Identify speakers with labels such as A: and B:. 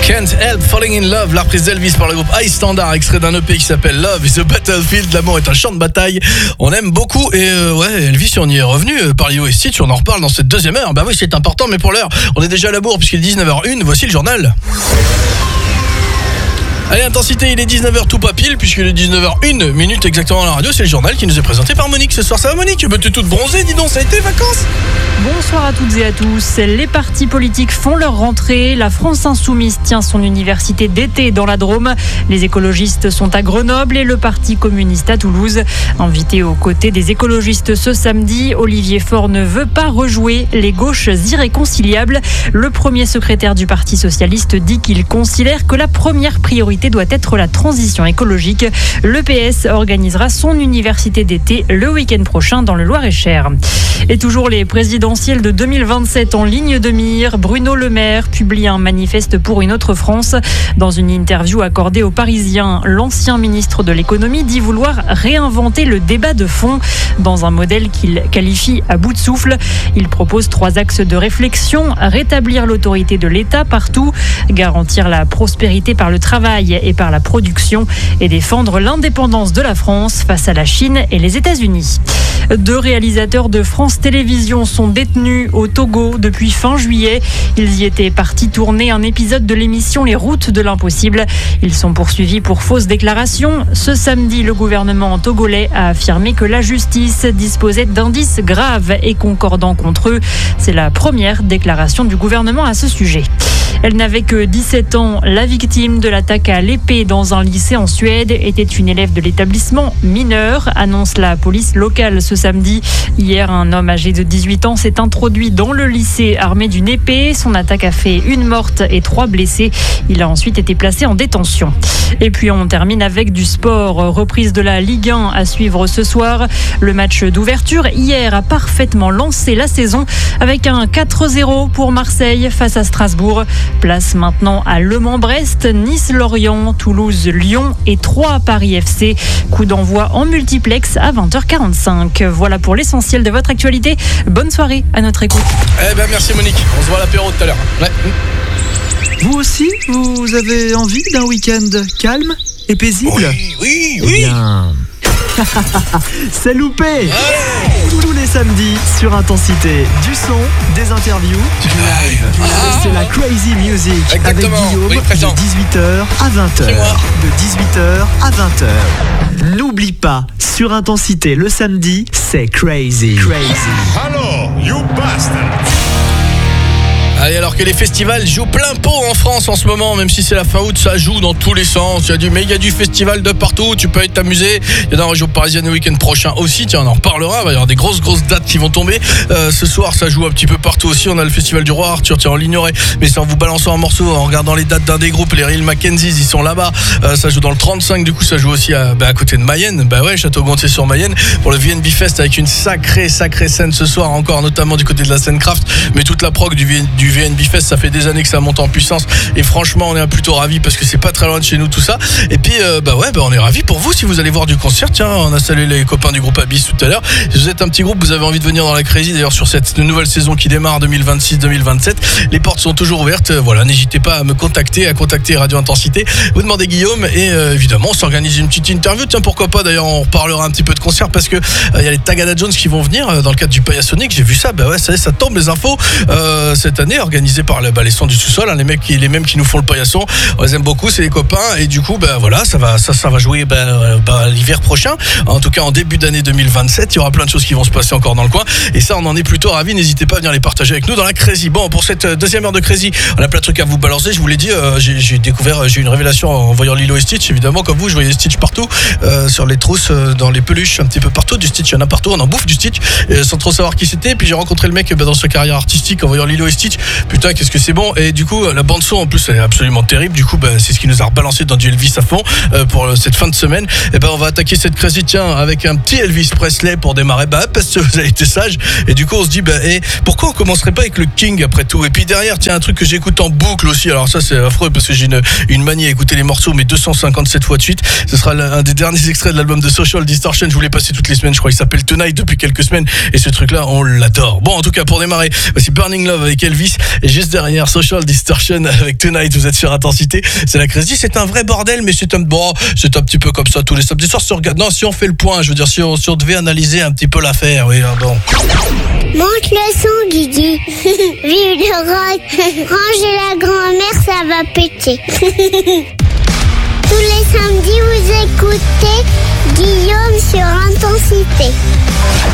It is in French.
A: Can't Help Falling in Love, la reprise d'Elvis par le groupe High Standard, extrait d'un EP qui s'appelle Love is a Battlefield. L'amour est un champ de bataille. On aime beaucoup et Elvis, on y est revenu par Lilo et Stitch, on en reparle dans cette deuxième heure. Bah oui, c'est important, mais pour l'heure, on est déjà à la bourre puisqu'il est 19h01. Voici le journal. Allez, intensité, il est 19h tout pas pile, puisqu'il est 19h01 minute exactement à la radio. C'est le journal qui nous est présenté par Monique ce soir. Ça va, Monique? T'es toute bronzée, dis donc, ça a été vacances?
B: Bonsoir à toutes et à tous. Les partis politiques font leur rentrée. La France Insoumise tient son université d'été dans la Drôme. Les écologistes sont à Grenoble et le Parti communiste à Toulouse. Invité aux côtés des écologistes ce samedi, Olivier Faure ne veut pas rejouer les gauches irréconciliables. Le premier secrétaire du Parti socialiste dit qu'il considère que la première priorité doit être la transition écologique. Le PS organisera son université d'été le week-end prochain dans le Loir-et-Cher. Et toujours les présidentielles de 2027 en ligne de mire. Bruno Le Maire publie un manifeste pour une autre France. Dans une interview accordée aux Parisiens, l'ancien ministre de l'économie dit vouloir réinventer le débat de fond dans un modèle qu'il qualifie à bout de souffle. Il propose 3 axes de réflexion: rétablir l'autorité de l'État partout, garantir la prospérité par le travail et par la production et défendre l'indépendance de la France face à la Chine et les États-Unis. 2 réalisateurs de France Télévisions sont détenus au Togo depuis fin juillet. Ils y étaient partis tourner un épisode de l'émission Les Routes de l'Impossible. Ils sont poursuivis pour fausses déclarations. Ce samedi, le gouvernement togolais a affirmé que la justice disposait d'indices graves et concordants contre eux. C'est la première déclaration du gouvernement à ce sujet. Elle n'avait que 17 ans. La victime de l'attaque à l'épée dans un lycée en Suède était une élève de l'établissement mineure, annonce la police locale ce samedi. Hier, un homme âgé de 18 ans s'est introduit dans le lycée armé d'une épée. Son attaque a fait 1 morte et 3 blessés. Il a ensuite été placé en détention. Et puis on termine avec du sport. Reprise de la Ligue 1 à suivre ce soir. Le match d'ouverture hier a parfaitement lancé la saison avec un 4-0 pour Marseille face à Strasbourg. Place maintenant à Le Mans-Brest, Nice-Lorient, Toulouse-Lyon et 3 Paris FC. Coup d'envoi en multiplex à 20h45. Voilà pour l'essentiel de votre actualité. Bonne soirée à notre écoute.
A: Merci Monique, on se voit à l'apéro tout à l'heure. Ouais.
C: Vous aussi, vous avez envie d'un week-end calme et paisible?
A: Oui.
C: Eh bien, c'est loupé. Tous les samedis sur Intensité, du son, des interviews, du live. C'est la Crazy Music.
A: Exactement.
C: Avec Guillaume, de 18h à 20h. De 18h à 20h. N'oublie pas, sur Intensité le samedi, c'est Crazy.
D: Hello, you bastard!
A: Allez, alors que les festivals jouent plein pot en France en ce moment, même si c'est la fin août, ça joue dans tous les sens. Il y a du festival de partout, tu peux aller t'amuser. Il y a dans la région parisienne le week-end prochain aussi, tiens, on en reparlera. Il va y avoir des grosses dates qui vont tomber. Ce soir, ça joue un petit peu partout aussi. On a le festival du Roi Arthur, tiens, on l'ignorait, mais c'est en vous balançant un morceau, en regardant les dates d'un des groupes, les Real Mackenzies, ils sont là-bas. Ça joue dans le 35, du coup, ça joue aussi à côté de Mayenne. Château-Gontier-sur-Mayenne, pour le VNB Fest avec une sacrée scène ce soir encore, notamment du côté de la scène Craft, mais toute la prog du VNB Fest, ça fait des années que ça monte en puissance et franchement on est plutôt ravis parce que c'est pas très loin de chez nous tout ça. Et puis on est ravis pour vous si vous allez voir du concert. Tiens, on a salué les copains du groupe Abyss tout à l'heure. Si vous êtes un petit groupe, vous avez envie de venir dans la Crazy, d'ailleurs sur cette nouvelle saison qui démarre 2026-2027, les portes sont toujours ouvertes. Voilà, n'hésitez pas à me contacter, à contacter Radio Intensité, vous demandez Guillaume et évidemment on s'organise une petite interview. Tiens, pourquoi pas, d'ailleurs on reparlera un petit peu de concert parce que il y a les Tagada Jones qui vont venir dans le cadre du Payasonic. J'ai vu ça, ça tombe les infos cette année, organisé par les sons du sous-sol, hein, les mêmes qui nous font le paillasson. On les aime beaucoup, c'est les copains et du coup ça va jouer l'hiver prochain, en tout cas en début d'année 2027. Il y aura plein de choses qui vont se passer encore dans le coin et ça on en est plutôt ravis. N'hésitez pas à venir les partager avec nous dans la Crazy. Bon, pour cette deuxième heure de Crazy, on a plein de trucs à vous balancer. Je vous l'ai dit, j'ai eu une révélation en voyant Lilo et Stitch. Évidemment, comme vous, je voyais Stitch partout, sur les trousses, dans les peluches, un petit peu partout. Du Stitch, il y en a partout, on en bouffe du Stitch, sans trop savoir qui c'était. Puis j'ai rencontré le mec dans sa carrière artistique en voyant Lilo et Stitch. Putain, qu'est-ce que c'est bon. Et du coup, la bande son en plus elle est absolument terrible. Du coup, c'est ce qui nous a rebalancé dans du Elvis à fond pour cette fin de semaine. Et on va attaquer cette Crazy, tiens, avec un petit Elvis Presley pour démarrer. Parce que vous avez été sage. Et du coup, on se dit, pourquoi on commencerait pas avec le King après tout? Et puis derrière, tiens, un truc que j'écoute en boucle aussi. Alors ça, c'est affreux parce que j'ai une manie à écouter les morceaux, mais 257 fois de suite. Ce sera un des derniers extraits de l'album de Social Distortion. Je voulais passer toutes les semaines. Je crois qu'il s'appelle Tonight depuis quelques semaines. Et ce truc-là, on l'adore. Bon, en tout cas, pour démarrer, voici Burning Love avec Elvis. Smith. Et juste derrière, Social Distortion avec Tonight, vous êtes sur Intensité. C'est la crise. C'est un vrai bordel, mais c'est un petit peu comme ça tous les samedis soirs. Si on fait le point, je veux dire, si on devait analyser un petit peu l'affaire, oui, bon.
E: Monte le son, Guigui. Vive le rock. Rangez la grand-mère, ça va péter. Tous les samedis, vous écoutez Guillaume sur Intensité.